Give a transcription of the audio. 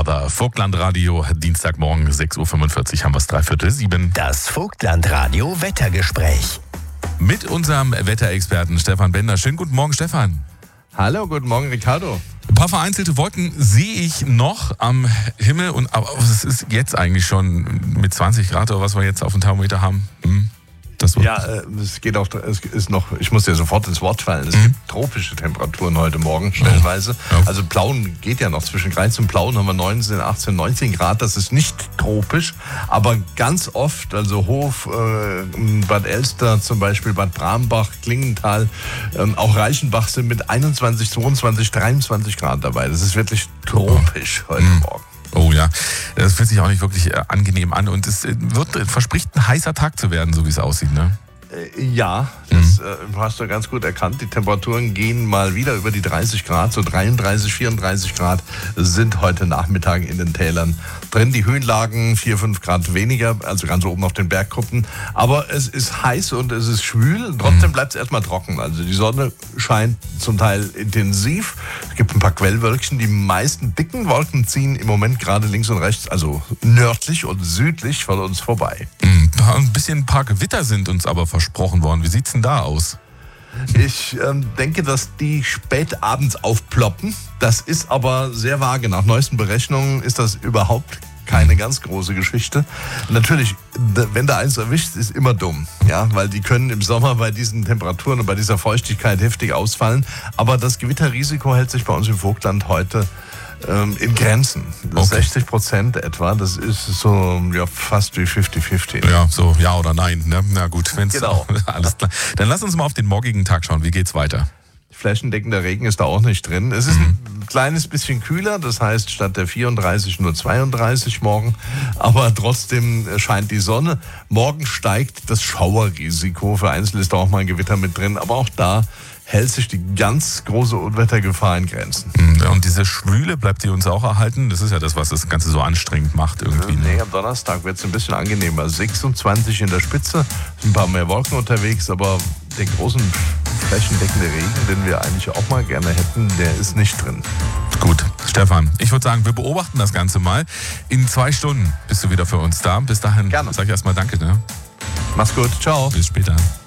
aber Vogtlandradio, Dienstagmorgen 6.45 Uhr haben wir es 6:45. Das Vogtlandradio Wettergespräch. Mit unserem Wetterexperten Stefan Bender. Schönen guten Morgen, Stefan. Hallo, guten Morgen, Ricardo. Ein paar vereinzelte Wolken sehe ich noch am Himmel, aber es ist jetzt eigentlich schon mit 20 Grad oder was wir jetzt auf dem Thermometer haben. Es geht auch, es ist noch, ich muss dir sofort ins Wort fallen, es gibt tropische Temperaturen heute Morgen, stellenweise. Ja. Also Plauen geht ja noch, zwischen Greiz und Plauen haben wir 19, 18, 19 Grad, das ist nicht tropisch, aber ganz oft, also Hof, Bad Elster zum Beispiel, Bad Brambach, Klingenthal, auch Reichenbach sind mit 21, 22, 23 Grad dabei. Das ist wirklich tropisch heute Morgen. Oh ja, das fühlt sich auch nicht wirklich angenehm an und es verspricht ein heißer Tag zu werden, so wie es aussieht, ne? Ja, das hast du ganz gut erkannt. Die Temperaturen gehen mal wieder über die 30 Grad, so 33, 34 Grad sind heute Nachmittag in den Tälern drin. Die Höhenlagen 4, 5 Grad weniger, also ganz oben auf den Berggruppen. Aber es ist heiß und es ist schwül. Trotzdem bleibt es erstmal trocken. Also die Sonne scheint zum Teil intensiv. Es gibt ein paar Quellwölkchen. Die meisten dicken Wolken ziehen im Moment gerade links und rechts, also nördlich und südlich von uns vorbei. Ein paar Gewitter sind uns aber versprochen worden. Wie sieht's denn da aus? Ich denke, dass die spät abends aufploppen. Das ist aber sehr vage. Nach neuesten Berechnungen ist das überhaupt keine ganz große Geschichte. Natürlich, wenn da eins erwischt, ist immer dumm. Ja, weil die können im Sommer bei diesen Temperaturen und bei dieser Feuchtigkeit heftig ausfallen. Aber das Gewitterrisiko hält sich bei uns im Vogtland heute in Grenzen. Okay. 60% etwa, das ist so fast wie 50-50. Ja, so ja oder nein, ne? Na gut, wenn's Genau. Alles klar. Dann lass uns mal auf den morgigen Tag schauen. Wie geht's weiter? Flächendeckender Regen ist da auch nicht drin. Es ist ein kleines bisschen kühler, das heißt statt der 34 nur 32 morgen. Aber trotzdem scheint die Sonne. Morgen steigt das Schauerrisiko. Vereinzelt ist da auch mal ein Gewitter mit drin. Aber auch da hält sich die ganz große Unwettergefahr in Grenzen. Und diese Schwüle, bleibt die uns auch erhalten? Das ist ja das, was das Ganze so anstrengend macht irgendwie. Nee, am Donnerstag wird es ein bisschen angenehmer. 26 in der Spitze, sind ein paar mehr Wolken unterwegs, aber den großen flächendeckenden Regen, den wir eigentlich auch mal gerne hätten, der ist nicht drin. Gut, Stefan, ich würde sagen, wir beobachten das Ganze mal. In 2 Stunden bist du wieder für uns da. Bis dahin Gerne. sage ich erstmal Danke. Ne? Mach's gut, ciao. Bis später.